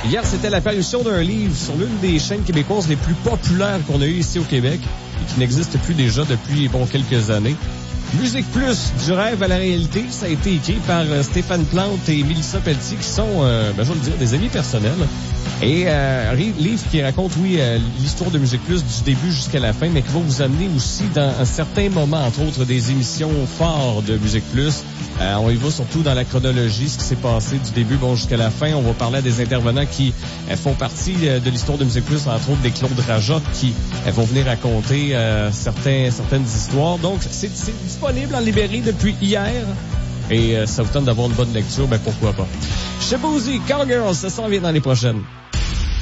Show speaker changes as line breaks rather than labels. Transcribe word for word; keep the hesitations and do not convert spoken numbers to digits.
Hier, c'était l'apparition d'un livre sur l'une des chaînes québécoises les plus populaires qu'on a eues ici au Québec et qui n'existe plus déjà depuis, bon, quelques années. Musique Plus, du rêve à la réalité, ça a été écrit par euh, Stéphane Plante et Mélissa Pelletier, qui sont, euh, ben, je vais le dire, des amis personnels. Et euh, un livre qui raconte, oui, euh, l'histoire de Musique Plus du début jusqu'à la fin, mais qui va vous amener aussi dans un certain moment, entre autres, des émissions phares de Musique Plus. Euh, on y va surtout dans la chronologie, ce qui s'est passé du début bon jusqu'à la fin. On va parler à des intervenants qui euh, font partie euh, de l'histoire de Musique Plus, entre autres des Claude Rajotte, qui euh, vont venir raconter euh, certains, certaines histoires. Donc, c'est, c'est disponible en librairie depuis hier. Et euh, ça vous tente d'avoir une bonne lecture, ben pourquoi pas. Chez Boozy, Cowgirls, ça s'en vient dans les prochaines.